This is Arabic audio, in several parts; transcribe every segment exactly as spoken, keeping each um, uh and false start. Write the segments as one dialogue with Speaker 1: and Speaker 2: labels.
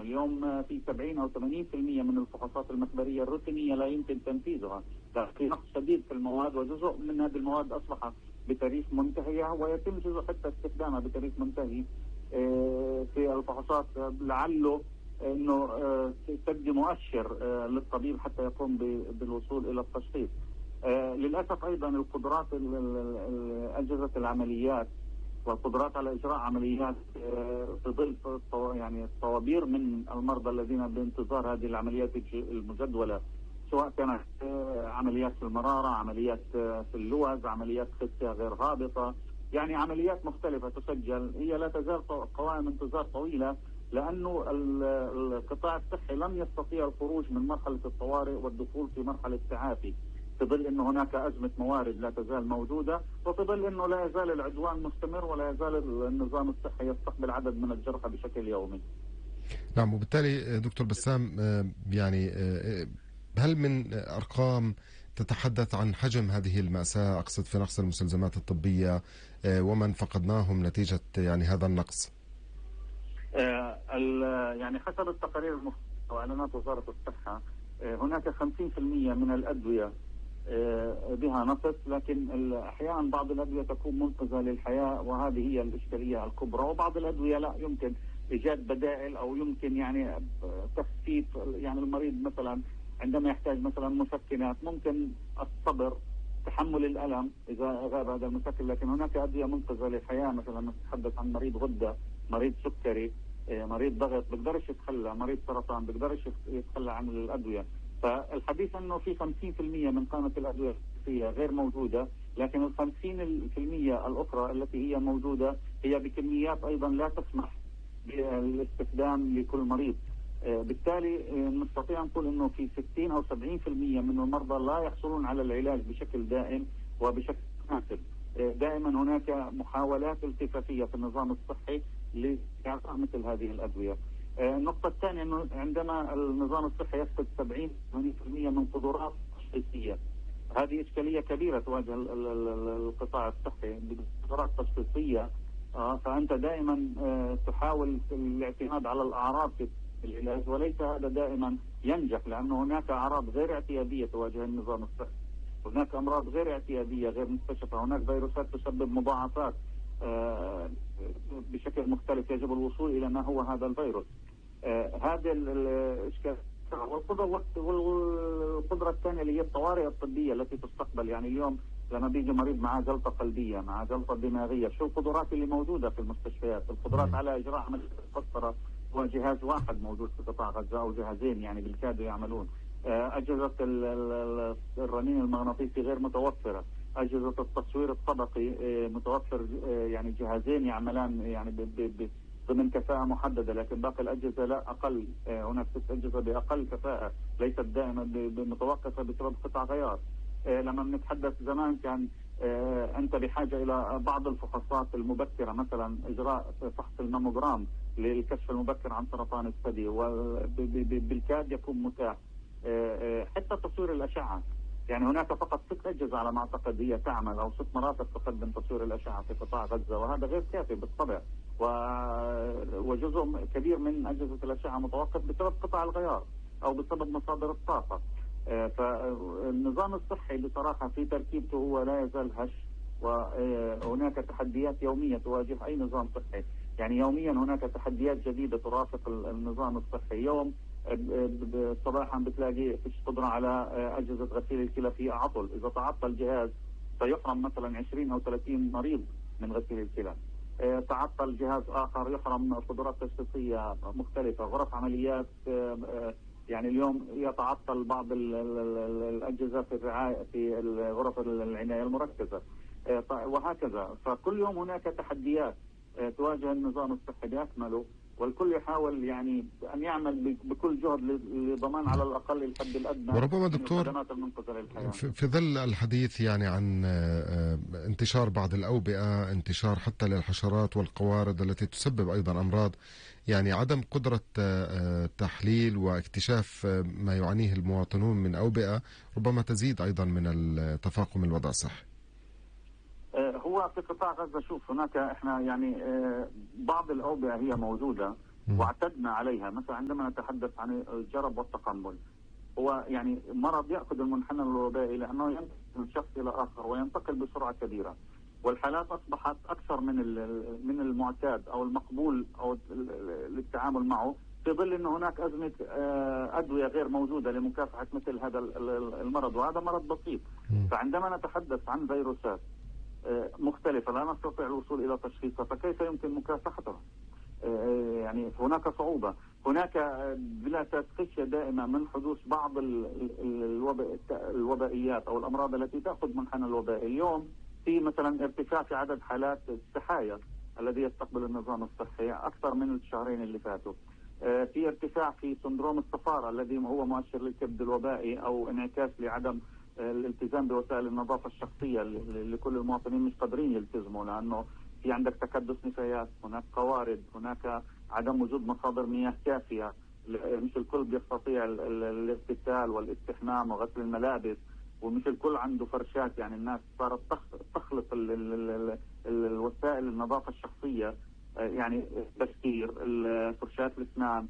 Speaker 1: اليوم في سبعين أو ثمانين بالمئة من الفحوصات المخبرية الروتينية لا يمكن تنفيذها، في نقص شديد في المواد، وجزء من هذه المواد أصبح بتاريخ منتهية، ويتم جزء حتى استخدامها بتاريخ منتهي في الفحوصات، لعله انه تدي مؤشر للطبيب حتى يقوم بالوصول الى التشخيص. للاسف ايضا القدرات اجهزه العمليات والقدرات على اجراء عمليات في ظل يعني الطوابير من المرضى الذين بانتظار هذه العمليات المجدوله، سواء كانت عمليات في المراره، عمليات في اللوز، عمليات خصيه غير هابطه، يعني عمليات مختلفه تسجل، هي لا تزال قوائم انتظار طويله، لانه القطاع الصحي لم يستطيع الخروج من مرحله الطوارئ والدخول في مرحله تعافي، في ظل انه هناك ازمه موارد لا تزال موجوده، وفي ظل انه لا يزال العدوان مستمر، ولا يزال النظام الصحي يستقبل عدد من الجرحى بشكل يومي.
Speaker 2: نعم، وبالتالي دكتور بسام، يعني هل من ارقام تتحدث عن حجم هذه المأساة، اقصد في نقص المستلزمات الطبية ومن فقدناهم نتيجة يعني هذا النقص؟
Speaker 1: آه يعني حسب التقارير المفترضة واعلانات وزارة الصحة، آه هناك خمسين بالمئة من الأدوية آه بها نقص، لكن احيانا بعض الأدوية تكون منقذة للحياة، وهذه هي الإشكالية الكبرى، وبعض الأدوية لا يمكن إيجاد بدائل، أو يمكن يعني تخفيف، يعني المريض مثلا عندما يحتاج مثلا مسكنات ممكن الصبر، تحمل الألم إذا غاب هذا المسكن، لكن هناك أدوية منقذة للحياة، مثلا نتحدث عن مريض غدة، مريض سكري، مريض ضغط بيقدرش يتخلى، مريض سرطان بيقدرش يتخلى عن الأدوية. فالحديث أنه في خمسين بالمئة من قائمة الأدوية غير موجودة، لكن ال خمسين بالمئة الأخرى التي هي موجودة هي بكميات أيضا لا تسمح بالاستخدام لكل مريض. بالتالي نستطيع نقول انه في ستين او سبعين بالمئة من المرضى لا يحصلون على العلاج بشكل دائم وبشكل مناسب. دائما هناك محاولات التفافية في النظام الصحي لاعطاء مثل هذه الادوية. النقطة الثانية انه عندما النظام الصحي يفقد سبعين ثمانين بالمئة من قدرات تشخيصية، هذه اشكالية كبيرة تواجه القطاع الصحي بقدرات تشخيصية. آه فأنت دائما آه تحاول الاعتماد على الأعراض في العلاج، وليس هذا دائما ينجح، لأنه هناك أعراض غير اعتيادية تواجه النظام الصحي، هناك أمراض غير اعتيادية غير مكتشفة، هناك فيروسات تسبب مضاعفات آه بشكل مختلف، يجب الوصول إلى ما هو هذا الفيروس. آه هذا الإشكال. والقدرة والقدرة الثانية اللي هي الطوارئ الطبية التي تستقبل، يعني اليوم لما بيجي مريض معاه جلطة قلبية، معاه جلطة دماغية، شو القدرات اللي موجودة في المستشفيات؟ القدرات على إجراء عملية القسطرة هو جهاز واحد موجود في قطاع غزة أو جهازين يعني بالكاد يعملون. أجهزة الرنين المغناطيسي غير متوفرة، أجهزة التصوير الطبقي متوفر يعني جهازين يعملان يعني ب ب ضمن كفاءة محددة، لكن باقي الأجهزة لا، أقل، هناك ست أجهزة بأقل كفاءة ليست دائما متوقفة بسبب قطع غيار. لما بنتحدث زمان كان أنت بحاجة إلى بعض الفحوصات المبكرة، مثلا إجراء فحص الماموجرام للكشف المبكر عن سرطان الثدي وبالكاد يكون متاح، حتى تصوير الأشعة، يعني هناك فقط ست أجهزة على ما أعتقد هي تعمل، أو ست مرافق تقدم تصوير الأشعة في قطاع غزة، وهذا غير كافي بالطبع، وجزء كبير من أجهزة الأشعة متوقف بسبب قطع الغيار أو بسبب مصادر الطاقة. فالنظام الصحي بصراحة في تركيبته هو لا يزال هش، وهناك تحديات يومية تواجه أي نظام صحي، يعني يوميا هناك تحديات جديدة ترافق النظام الصحي. يوم صباحا بتلاقي فيش قدرة على أجهزة غسيل الكلى في عطل، إذا تعطل جهاز سيحرم مثلا عشرين أو ثلاثين مريض من غسيل الكلى. تعطل جهاز آخر يحرم قدرات تشخيصية مختلفة، غرف عمليات يعني اليوم يتعطل بعض الأجهزة في الرعاية في غرف العناية المركزة وهكذا. فكل يوم هناك تحديات تواجه النظام الصحي بأكمله، والكل يحاول يعني أن يعمل بكل جهد لضمان على الأقل الحد الأدنى
Speaker 2: وربما دكتور في ظل الحديث يعني عن انتشار بعض الأوبئة، انتشار حتى للحشرات والقوارض التي تسبب أيضا أمراض، يعني عدم قدرة تحليل واكتشاف ما يعانيه المواطنون من أوبئة ربما تزيد أيضا من التفاقم الوضع الصحي.
Speaker 1: هو في قطاع غزة شوف هناك احنا يعني بعض الأوبئة هي موجودة، واعتدنا عليها. مثلا عندما نتحدث عن الجرب والتقمل، هو يعني مرض يأخذ المنحنى الوبائي لأنه ينتقل من شخص إلى آخر وينتقل بسرعة كبيرة، والحالات أصبحت أكثر من من المعتاد أو المقبول أو للتعامل معه، في ظل أن هناك أزمة أدوية غير موجودة لمكافحة مثل هذا المرض، وهذا مرض بسيط. فعندما نتحدث عن فيروسات مختلفة لا نستطيع الوصول إلى تشخيصها، فكيف يمكن مكافحتها؟ يعني هناك صعوبة، هناك بلا شك خشية دائمة من حدوث بعض الوبائيات أو الأمراض التي تأخذ منحنى الوباء. اليوم في مثلا ارتفاع في عدد حالات السحايا الذي يستقبل النظام الصحي أكثر من الشهرين اللي فاتوا. في ارتفاع في سندروم الصفارة الذي هو مؤشر للكبد الوبائي أو انعكاس لعدم الالتزام بوسائل النظافة الشخصية لكل المواطنين مش قادرين يلتزموا، لأنه في عندك تكدس نفايات، هناك قوارض، هناك عدم وجود مصادر مياه كافية، مش الكل بيستطيع الاغتسال والاستحمام وغسل الملابس، ومش الكل عنده فرشات. يعني الناس صارت تخلط الوسائل النظافة الشخصية، يعني التشكير، فرشات الاسنان،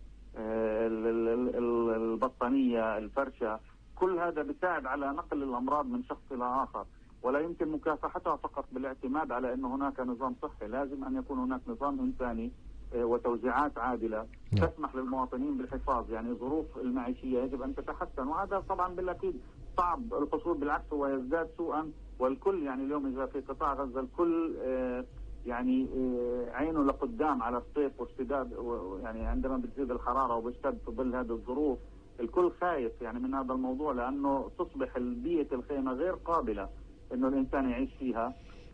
Speaker 1: البطانية، الفرشة، كل هذا بيساعد على نقل الأمراض من شخص إلى آخر، ولا يمكن مكافحتها فقط بالاعتماد على أن هناك نظام صحي. لازم أن يكون هناك نظام إنساني وتوزيعات عادلة تسمح للمواطنين بالحفاظ. يعني ظروف المعيشية يجب أن تتحسن، وهذا طبعا بالأكيد صعب الحصول، بالعكس هو يزداد سوءا. والكل يعني اليوم إذا في قطاع غزة الكل يعني عينه لقدام على الصيف واشتداد، يعني عندما بتزيد الحرارة وبيشتد في ظل هذه الظروف الكل خايف يعني من هذا الموضوع، لأنه تصبح البيئة الخيمة غير قابلة انه الانسان يعيش فيها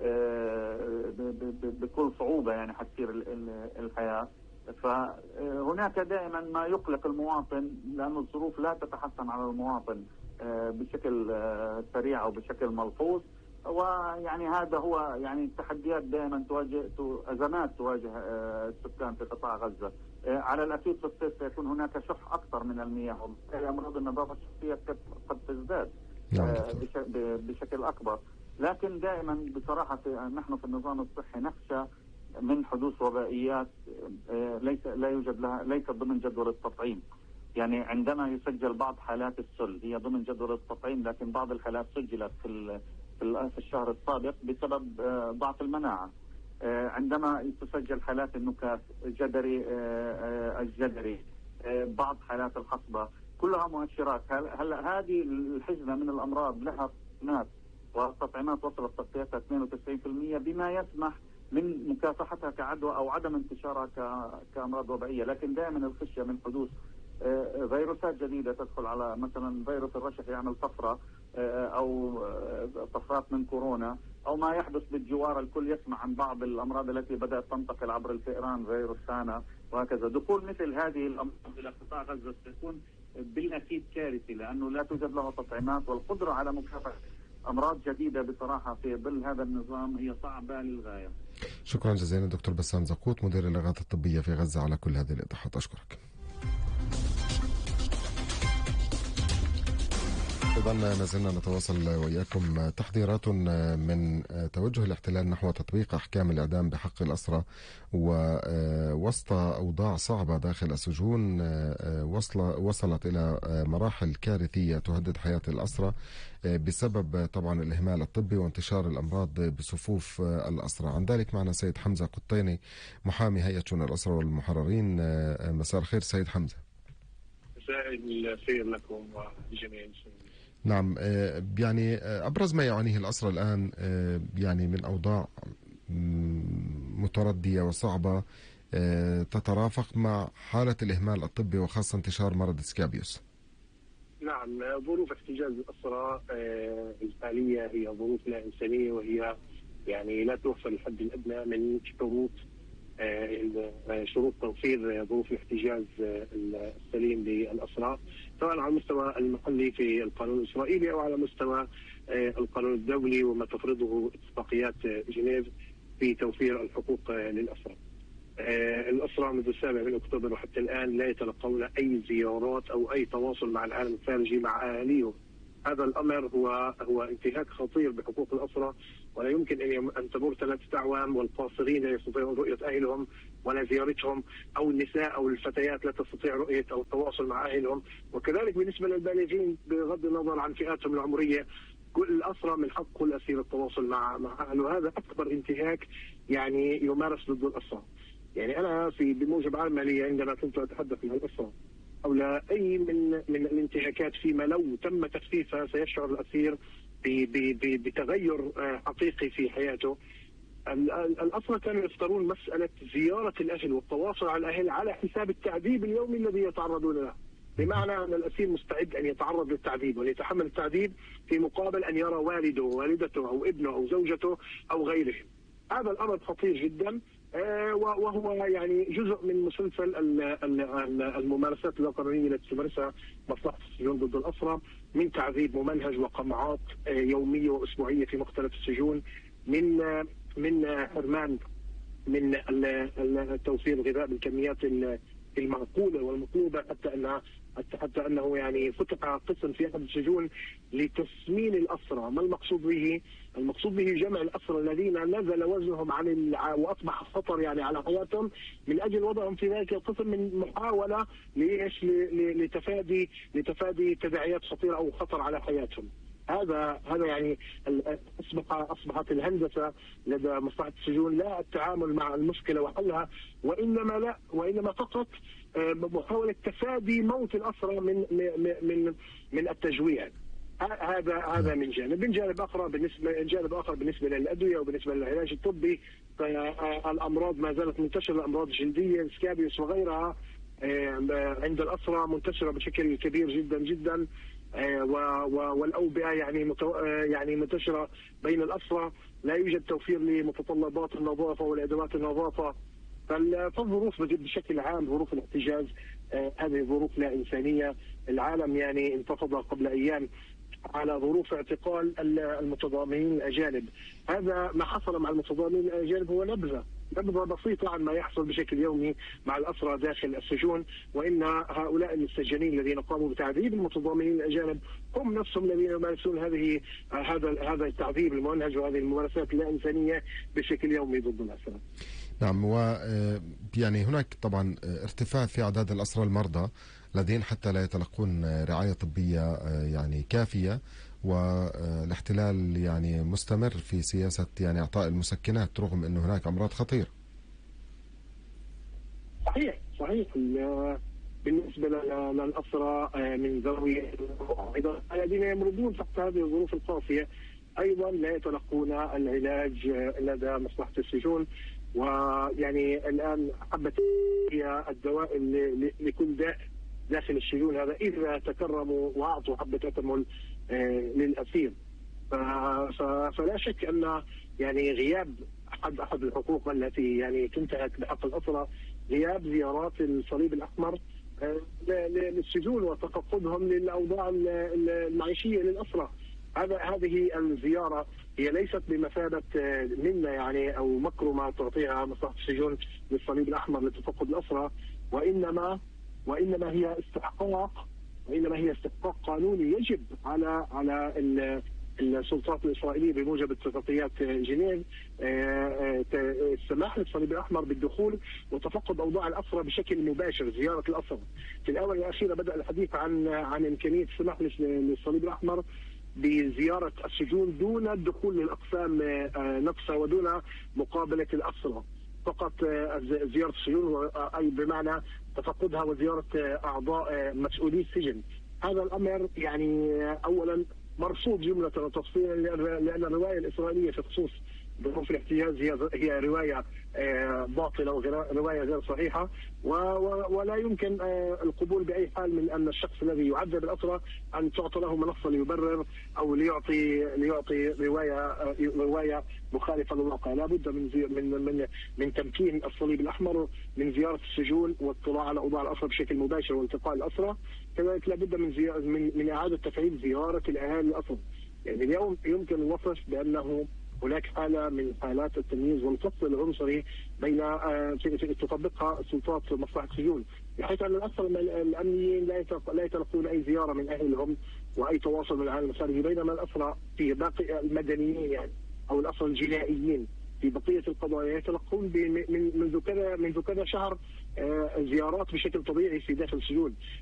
Speaker 1: بكل صعوبة، يعني حتصير الحياة. فهناك دائما ما يقلق المواطن لأن الظروف لا تتحسن على المواطن بشكل سريع او بشكل ملحوظ. ويعني هذا هو يعني تحديات دائما تواجه، ازمات تواجه السكان في قطاع غزة. على الاكيد في الصيف سيكون هناك شح اكثر من المياه، وبالتالي امراض النظافة الشخصية قد تزداد بشكل اكبر. لكن دائما بصراحة في نحن في النظام الصحي نخشى من حدوث وبائيات ليس لا يوجد لها ليس ضمن جدول التطعيم. يعني عندما يسجل بعض حالات السل هي ضمن جدول التطعيم، لكن بعض الحالات سجلت في في الشهر السابق بسبب ضعف المناعة. عندما تسجل حالات النكاس الجدري الجدري بعض حالات الحصبة، كلها مؤشرات. هلا هذه الحزمة من الأمراض لها تطعيمات، والتطعيمات وصلت تغطيتها اثنين وتسعين بالمئة بما يسمح من مكافحتها كعدوى أو عدم انتشارها كأمراض وبائية. لكن دائما الخشية من حدوث فيروسات جديدة تدخل على مثلا فيروس الرشح يعمل طفرة أو طفرات من كورونا، أو ما يحدث بالجوار. الكل يسمع عن بعض الأمراض التي بدأت تنتقل عبر الفئران، فيروس سانا وهكذا. دخول مثل هذه الأمراض إلى قطاع غزة سيكون بالأكيد كارثي، لأنه لا توجد له تطعيمات، والقدرة على مكافحة أمراض جديدة بصراحة في ظل هذا النظام هي صعبة للغاية.
Speaker 2: شكرا جزيلا دكتور بسام زقوت مدير الإغاثة الطبية في غزة على كل هذه الإيضاحات. أشكرك. أيضا ما زلنا نتواصل وإياكم. تحذيرات من توجه الاحتلال نحو تطبيق أحكام الإعدام بحق الأسرى ووسط أوضاع صعبة داخل السجون وصل وصلت إلى مراحل كارثية تهدد حياة الأسرى بسبب طبعا الإهمال الطبي وانتشار الأمراض بصفوف الأسرى. عن ذلك معنا سيد حمزة قطيني محامي هيئة شؤون الأسرى والمحررين. مساء الخير سيد حمزة.
Speaker 3: مساء الخير لكم ولجميع المسلمين.
Speaker 2: نعم، يعني أبرز ما يعانيه الأسرى الآن يعني من أوضاع متردية وصعبة تترافق مع حالة الإهمال الطبي وخاصة انتشار مرض سكابيوس.
Speaker 3: نعم، ظروف احتجاز الأسرى الحالية هي ظروف لا إنسانية، وهي يعني لا توفر الحد الأدنى من شروط شروط توفير ظروف الاحتجاز السليم للأسرى، سواء على المستوى المحلي في القانون الإسرائيلي أو على مستوى القانون الدولي وما تفرضه اتفاقيات جنيف في توفير الحقوق للأسرى. الأسرى منذ السابع من أكتوبر وحتى الآن لا يتلقون أي زيارات أو أي تواصل مع العالم الخارجي مع أهاليهم. هذا الأمر هو هو انتهاك خطير بحقوق الأسرى، ولا يمكن أن أن تمر ثلاثة أعوام والقاصرين لا يستطيعون رؤية أهلهم ولا زيارتهم، أو النساء أو الفتيات لا تستطيع رؤية أو التواصل مع أهلهم. وكذلك بالنسبة للبالغين بغض النظر عن فئاتهم العمرية، كل الأسرى من حق كل أسير التواصل مع مع أهله. هذا أكبر انتهاك يعني يمارس ضد الأسرى. يعني أنا في بموجب عملي عندما كنت أتحدث مع الأسرى حول أي من من الانتهاكات فيما لو تم تخفيفها سيشعر الأسير بتغير حقيقي في حياته. الأسرى كانوا يفترون مسألة زيارة الأهل والتواصل على الأهل على حساب التعذيب اليومي الذي يتعرضون له، بمعنى أن الأسير مستعد أن يتعرض للتعذيب وأن يتحمل التعذيب في مقابل أن يرى والده ووالدته أو ابنه أو زوجته أو غيرهم. هذا الأمر خطير جدا، وهو يعني جزء من مسلسل الممارسات اللاقانونية التي تمارسها مصلحة السجون ضد الأسرى، من تعذيب ممنهج وقمعات يومية وأسبوعية في مختلف السجون، من من حرمان من توفير الغذاء بالكميات المعقولة والمطلوبة، حتى أنها حتى أنه يعني فتح قسم في أحد السجون لتسمين الأسرى. ما المقصود به؟ المقصود به جمع الأسرى الذين نزل وزنهم عن الع... وأصبح خطر يعني على حياتهم، من أجل وضعهم في ذلك القسم من محاولة لإيش؟ لتفادي لتفادي تداعيات خطيرة أو خطر على حياتهم. هذا هذا يعني اصبح اصبحت الهندسه لدى مصلحه السجون لا التعامل مع المشكله وحلها، وانما لا وانما فقط محاوله تفادي موت الاسرى من من من التجويع. هذا هذا من جانب، من جانب اخر بالنسبه جانب اخر بالنسبه للادويه وبالنسبه للعلاج الطبي، فالامراض ما زالت منتشره، الامراض الجلديه السكابيوس وغيرها عند الاسرى منتشره بشكل كبير جدا جدا، والاوبئه يعني متو... يعني منتشره بين الاسرى، لا يوجد توفير لمتطلبات النظافه والادوات النظافه. فالظروف بشكل عام ظروف الاحتجاز هذه ظروف لا انسانيه. العالم يعني انتفض قبل ايام على ظروف اعتقال المتضامنين الاجانب. هذا ما حصل مع المتضامنين الاجانب هو نبذه نبذه بسيطه عن ما يحصل بشكل يومي مع الاسرى داخل السجون، وان هؤلاء المسجنين الذين قاموا بتعذيب المتضامنين الاجانب هم نفسهم الذين يمارسون هذه هذا هذا التعذيب الممنهج وهذه الممارسات اللا انسانيه بشكل يومي ضد الاسرى.
Speaker 2: نعم، و يعني هناك طبعا ارتفاع في اعداد الاسرى المرضى الذين حتى لا يتلقون رعايه طبيه يعني كافيه، والاحتلال يعني مستمر في سياسه يعني اعطاء المسكنات رغم انه هناك امراض خطيره.
Speaker 3: صحيح صحيح. بالنسبه للاسرى من ذوي الذين يمرضون تحت هذه الظروف القاسيه ايضا لا يتلقون العلاج لدى مصلحه السجون. ويعني الان حبه هي الدواء لكل داء داخل السجون، هذا اذا تكرموا واعطوا حبه اتمول للاسير. فلا شك ان يعني غياب احد احد الحقوق التي يعني تنتهك بحق الاسرى، غياب زيارات الصليب الاحمر للسجون وتفقدهم للاوضاع المعيشيه للاسرى. هذا هذه الزياره هي ليست بمثابه منا يعني او مكرمه تعطيها مصلحه السجون للصليب الاحمر لتفقد الاسرى، وانما وانما هي استحقاق وانما هي استحقاق قانوني يجب على على السلطات الاسرائيليه بموجب اتفاقيات جنيف السماح للصليب الاحمر بالدخول وتفقد اوضاع الاسرى بشكل مباشر، زياره الاسرى. في الاونه الاخيره بدا الحديث عن عن امكانيه السماح للصليب الاحمر بزياره السجون دون الدخول للاقسام نفسها ودون مقابله الاسرى، فقط زياره السجون اي بمعنى تفقدها وزياره اعضاء مسؤولي السجن. هذا الامر يعني اولا مرفوض جمله وتفصيلا، لان الروايه الاسرائيليه في خصوص ظروف الاحتجاز هي هي روايه باطله وروايه غير صحيحه، ولا يمكن القبول باي حال من ان الشخص الذي يعذب الاسرى ان تعطى له منصه ليبرر او ليعطي ليعطي روايه روايه مخالفه للواقع. لا بد من من من من تمكين الصليب الاحمر من زياره السجون والاطلاع على اوضاع الاسرى بشكل مباشر والتقاء الاسرى. كذلك لا بد من من من اعاده تفعيل زياره الاهالي الاسرى. يعني اليوم يمكن الوصف بانه هناك حالة من حالات التمييز والفصل العنصري بين تطبقها سلطات مصلحة السجون، بحيث أن الأسرى الأمنيين لا يتلقون أي زيارة من أهلهم وأي تواصل من العالم الخارجي، بينما الأسرى في باقي المدنيين يعني أو الأسرى الجنائيين في بقيه القضايا يتلقون منذ كذا منذ كذا شهر زيارات بشكل طبيعي في داخل السجون.